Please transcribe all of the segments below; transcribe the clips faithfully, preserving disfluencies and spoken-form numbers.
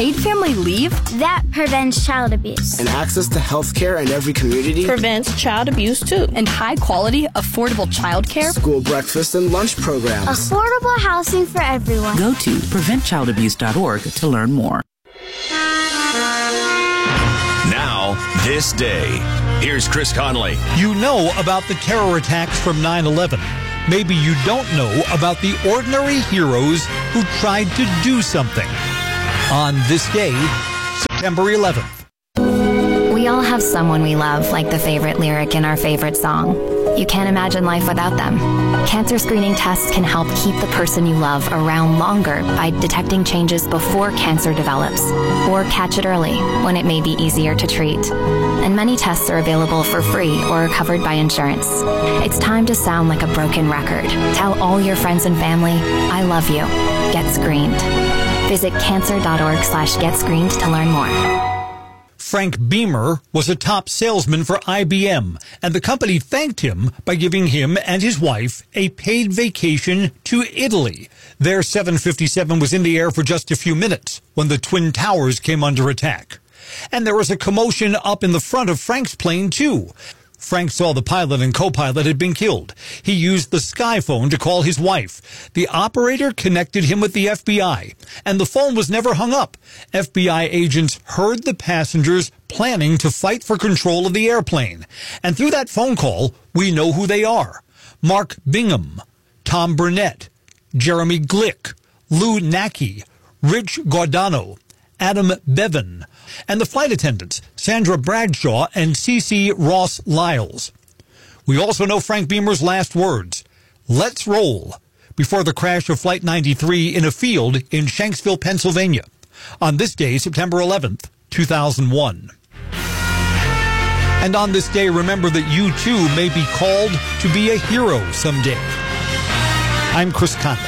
paid family leave that prevents child abuse, and access to health care in every community prevents child abuse too, and high-quality, affordable child care, school breakfast and lunch programs, affordable housing for everyone. Go to prevent child abuse dot org to learn more. Now, this day. Here's Chris Conley. You know about the terror attacks from nine eleven. Maybe you don't know about the ordinary heroes who tried to do something. On this day, September eleventh. We all have someone we love, like the favorite lyric in our favorite song. You can't imagine life without them. Cancer screening tests can help keep the person you love around longer by detecting changes before cancer develops, or catch it early when it may be easier to treat. And many tests are available for free or are covered by insurance. It's time to sound like a broken record. Tell all your friends and family, I love you. Get screened. Visit cancer.org slash get screened to learn more. Frank Beamer was a top salesman for I B M, and the company thanked him by giving him and his wife a paid vacation to Italy. Their seven fifty-seven was in the air for just a few minutes when the Twin Towers came under attack. And there was a commotion up in the front of Frank's plane, too. Frank saw the pilot and co-pilot had been killed. He used the Skyphone to call his wife. The operator connected him with the F B I, and the phone was never hung up. F B I agents heard the passengers planning to fight for control of the airplane. And through that phone call, we know who they are. Mark Bingham, Tom Burnett, Jeremy Glick, Lou Nacke, Rich Guardano, Adam Bevan, and the flight attendants, Sandra Bradshaw and Cece Ross Lyles. We also know Frank Beamer's last words, "Let's roll," before the crash of Flight ninety-three in a field in Shanksville, Pennsylvania, on this day, September eleventh, two thousand one. And on this day, remember that you too may be called to be a hero someday. I'm Chris Conley.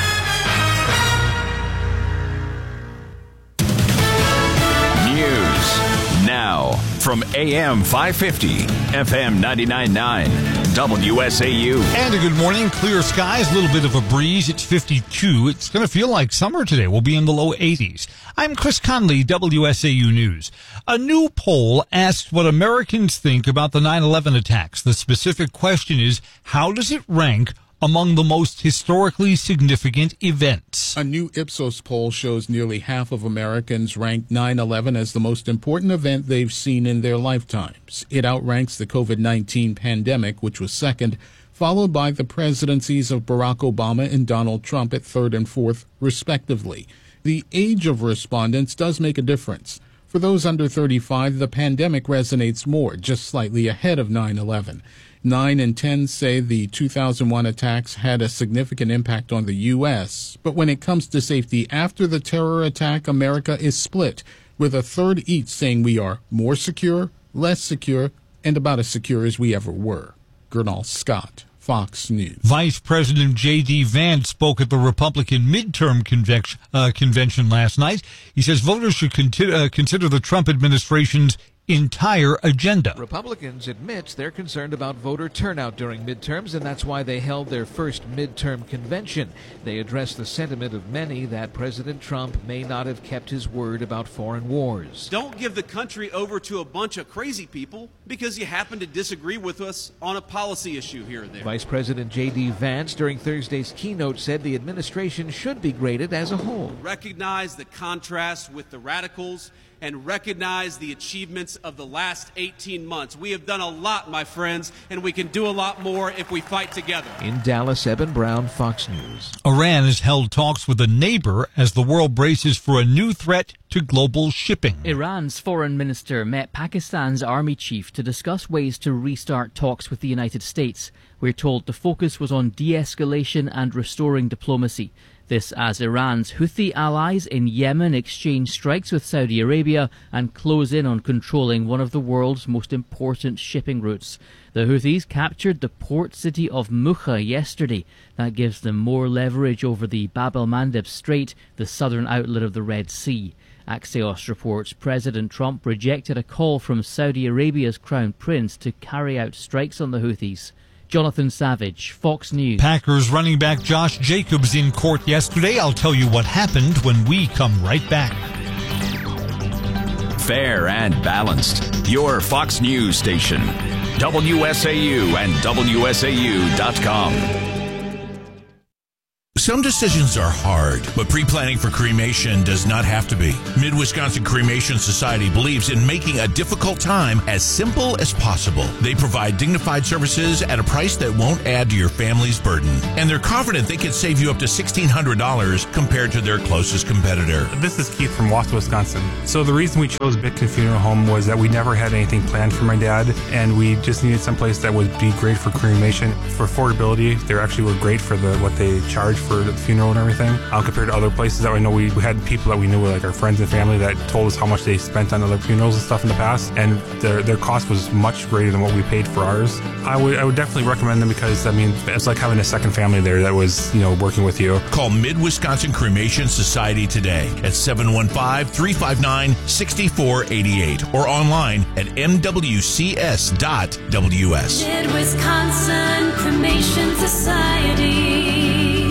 Now, from A M five fifty, F M ninety-nine point nine, W S A U. And a good morning. Clear skies, a little bit of a breeze. It's fifty-two. It's going to feel like summer today. We'll be in the low eighties. I'm Chris Conley, W S A U News. A new poll asks what Americans think about the nine eleven attacks. The specific question is, how does it rank among the most historically significant events? A new Ipsos poll shows nearly half of Americans rank nine eleven as the most important event they've seen in their lifetimes. It outranks the COVID nineteen pandemic, which was second, followed by the presidencies of Barack Obama and Donald Trump at third and fourth, respectively. The age of respondents does make a difference. For those under thirty-five, the pandemic resonates more, just slightly ahead of nine eleven. Nine and ten say the two thousand one attacks had a significant impact on the U S, but when it comes to safety after the terror attack, America is split, with a third each saying we are more secure, less secure, and about as secure as we ever were. Gernal Scott, Fox News. Vice President J D. Vance spoke at the Republican midterm convection, uh, convention last night. He says voters should conti- uh, consider the Trump administration's entire agenda. Republicans admit they're concerned about voter turnout during midterms, and that's why they held their first midterm convention. They addressed the sentiment of many that President Trump may not have kept his word about foreign wars. Don't give the country over to a bunch of crazy people because you happen to disagree with us on a policy issue here or there. Vice President J D. Vance during Thursday's keynote said the administration should be graded as a whole. Recognize the contrast with the radicals and recognize the achievements of the last eighteen months. We have done a lot, my friends, and we can do a lot more if we fight together. In Dallas, Eben Brown, Fox News. Iran has held talks with a neighbor as the world braces for a new threat to global shipping. Iran's foreign minister met Pakistan's army chief to discuss ways to restart talks with the United States. We're told the focus was on de-escalation and restoring diplomacy. This as Iran's Houthi allies in Yemen exchange strikes with Saudi Arabia and close in on controlling one of the world's most important shipping routes. The Houthis captured the port city of Mukha yesterday. That gives them more leverage over the Bab el-Mandeb Strait, the southern outlet of the Red Sea. Axios reports President Trump rejected a call from Saudi Arabia's Crown Prince to carry out strikes on the Houthis. Jonathan Savage, Fox News. Packers running back Josh Jacobs in court yesterday. I'll tell you what happened when we come right back. fair and balanced. Your Fox News station. W S A U and W S A U dot com. Some decisions are hard, but pre-planning for cremation does not have to be. Mid-Wisconsin Cremation Society believes in making a difficult time as simple as possible. They provide dignified services at a price that won't add to your family's burden. And they're confident they can save you up to sixteen hundred dollars compared to their closest competitor. This is Keith from Wausau, Wisconsin. So the reason we chose Bitkin Funeral Home was that we never had anything planned for my dad, and we just needed someplace that would be great for cremation. For affordability, they actually were great for the what they charge for the funeral and everything, um, compared to other places that we know. We, we had people that we knew were like our friends and family that told us how much they spent on other funerals and stuff in the past, and their their cost was much greater than what we paid for ours. I would I would definitely recommend them because, I mean, it's like having a second family there that was, you know, working with you. Call Mid-Wisconsin Cremation Society today at seven one five, three five nine, six four eight eight or online at m w c s dot w s. Mid-Wisconsin Cremation Society.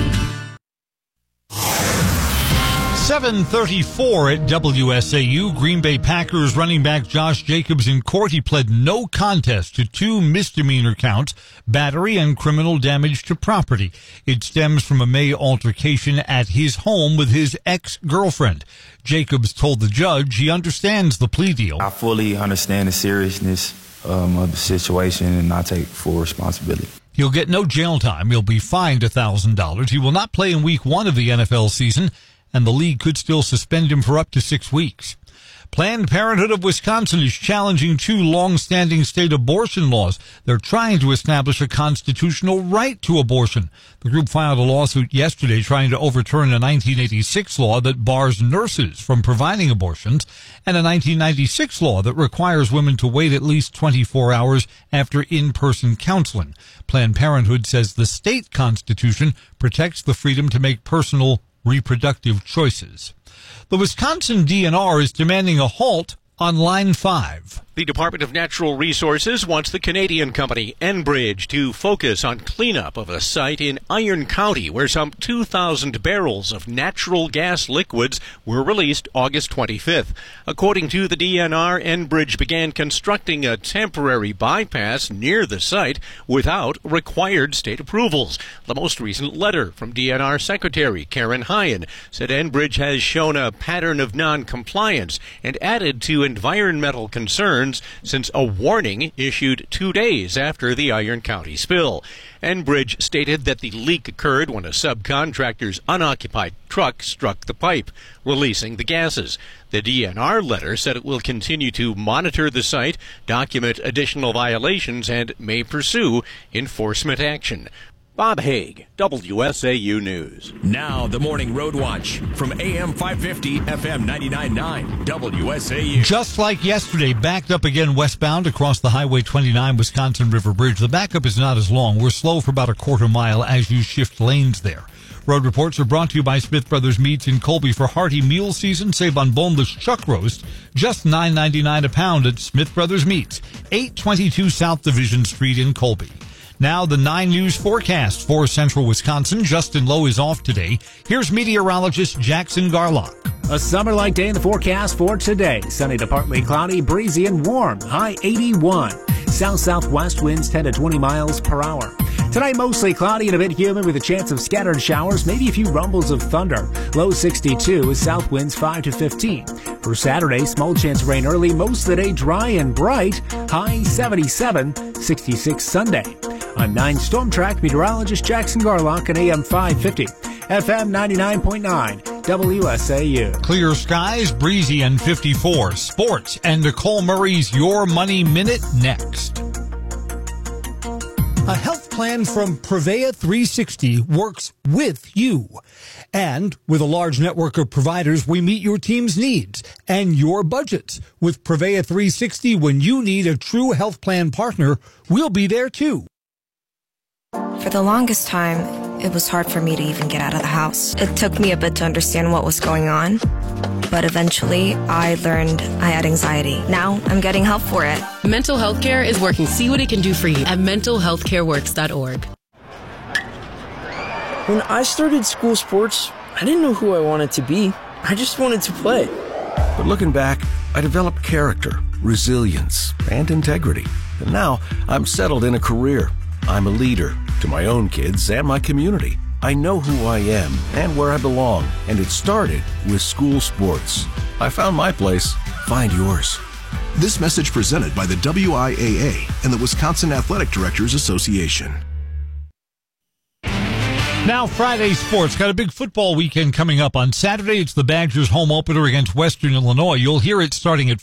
seven thirty-four at W S A U. Green Bay Packers running back Josh Jacobs in court. He pled no contest to two misdemeanor counts, battery and criminal damage to property. It stems from a May altercation at his home with his ex-girlfriend. Jacobs told the judge he understands the plea deal. I fully understand the seriousness um, of the situation, and I take full responsibility. He'll get no jail time. He'll be fined one thousand dollars. He will not play in week one of the N F L season, and the league could still suspend him for up to six weeks. Planned Parenthood of Wisconsin is challenging two long-standing state abortion laws. They're trying to establish a constitutional right to abortion. The group filed a lawsuit yesterday trying to overturn a nineteen eighty-six law that bars nurses from providing abortions and a nineteen ninety-six law that requires women to wait at least twenty-four hours after in-person counseling. Planned Parenthood says the state constitution protects the freedom to make personal reproductive choices. The Wisconsin D N R is demanding a halt on Line five. The Department of Natural Resources wants the Canadian company Enbridge to focus on cleanup of a site in Iron County where some two thousand barrels of natural gas liquids were released August twenty-fifth. According to the D N R, Enbridge began constructing a temporary bypass near the site without required state approvals. The most recent letter from D N R Secretary Karen Hyen said Enbridge has shown a pattern of non-compliance and added to environmental concerns since a warning issued two days after the Iron County spill. Enbridge stated that the leak occurred when a subcontractor's unoccupied truck struck the pipe, releasing the gases. The D N R letter said it will continue to monitor the site, document additional violations, and may pursue enforcement action. Bob Haig, W S A U News. Now the Morning Road Watch from A M five fifty, F M ninety-nine point nine, W S A U. Just like yesterday, backed up again westbound across the Highway twenty-nine Wisconsin River Bridge. The backup is not as long. We're slow for about a quarter mile as you shift lanes there. Road reports are brought to you by Smith Brothers Meats in Colby. For hearty meal season, save on boneless chuck roast, just nine ninety-nine a pound at Smith Brothers Meats, eight twenty-two South Division Street in Colby. Now the nine News forecast for central Wisconsin. Justin Lowe is off today. Here's meteorologist Jackson Garlock. A summer-like day in the forecast for today. Sunny to partly cloudy, breezy and warm. High eighty-one. South-southwest winds ten to twenty miles per hour. Tonight mostly cloudy and a bit humid with a chance of scattered showers, maybe a few rumbles of thunder. Low sixty-two with south winds five to fifteen. For Saturday, small chance of rain early, most of the day dry and bright. High seventy-seven, sixty-six Sunday. I'm nine Storm Track meteorologist Jackson Garlock on A M five fifty, F M ninety-nine point nine, W S A U. Clear skies, breezy and fifty-four. Sports and Nicole Murray's Your Money Minute next. A health plan from Prevea three sixty works with you. And with a large network of providers, we meet your team's needs and your budgets. With Prevea three sixty, when you need a true health plan partner, we'll be there too. For the longest time, it was hard for me to even get out of the house. It took me a bit to understand what was going on, but eventually I learned I had anxiety. Now I'm getting help for it. Mental Health Care is working. See what it can do for you at mental health care works dot org. When I started school sports, I didn't know who I wanted to be. I just wanted to play. But looking back, I developed character, resilience, and integrity. And now I'm settled in a career. I'm a leader to my own kids and my community. I know who I am and where I belong, and it started with school sports. I found my place. Find yours. This message presented by the W I A A and the Wisconsin Athletic Directors Association. Now, Friday sports. Got a big football weekend coming up. On Saturday, it's the Badgers home opener against Western Illinois. You'll hear it starting at